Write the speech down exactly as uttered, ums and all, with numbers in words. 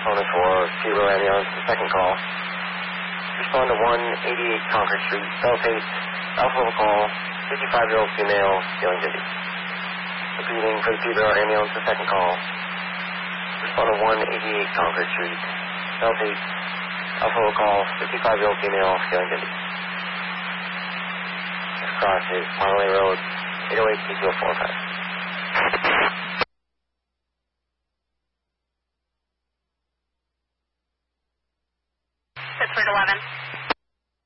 Calling for Kilo ambulance, the second call. Respond to one eighty-eight Concord Street, South eight, Alpha call, fifty-five-year-old female, feeling dizzy. Repeating for the Kilo ambulance, the second call. Respond to one eighty-eight Concord Street, South eight, Alpha call, fifty-five-year-old female, feeling dizzy. Next cross is Marley Road, eight oh eight P two oh four five.